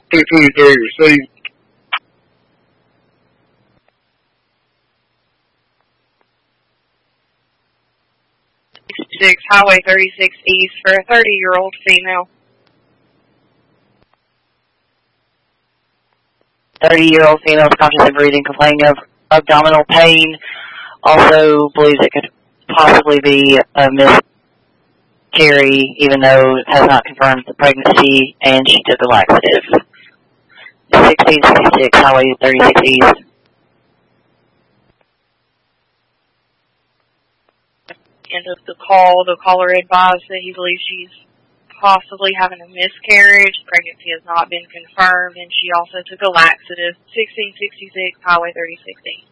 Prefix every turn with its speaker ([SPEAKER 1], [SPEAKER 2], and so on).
[SPEAKER 1] 223 received.
[SPEAKER 2] 66 Highway 36 East for a 30-year-old female.
[SPEAKER 3] 30-year-old female is conscious of breathing, complaining of abdominal pain. Also believes it could possibly be a miscarry, even though it has not confirmed the pregnancy, and she took a laxative. 1666 Highway 36 East.
[SPEAKER 2] End of the call, the caller advised that he believes she's possibly having a miscarriage. Pregnancy has not been confirmed, and she also took a laxative. 1666 Highway 36 East.